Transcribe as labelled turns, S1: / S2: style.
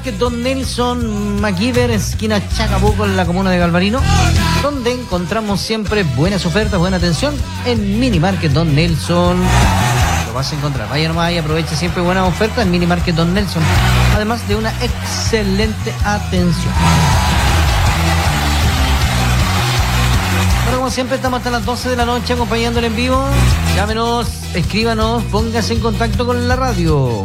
S1: Don Nelson MacGyver, esquina Chacabuco, en la comuna de Galvarino, donde encontramos siempre buenas ofertas, buena atención en Mini Market Don Nelson. Lo vas a encontrar, vaya nomás y aproveche siempre buenas ofertas en Mini Market Don Nelson, además de una excelente atención. Bueno, como siempre estamos hasta las 12 de la noche acompañándole en vivo. Llámenos, escríbanos, póngase en contacto con la radio.